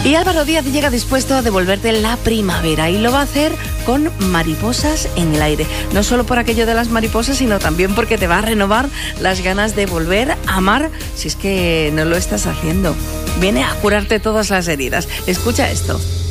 Y Álvaro Díaz llega dispuesto a devolverte la primavera y lo va a hacer con Mariposas en el aire. No solo por aquello de las mariposas, sino también porque te va a renovar las ganas de volver a amar si es que no lo estás haciendo. Viene a curarte todas las heridas. Escucha esto.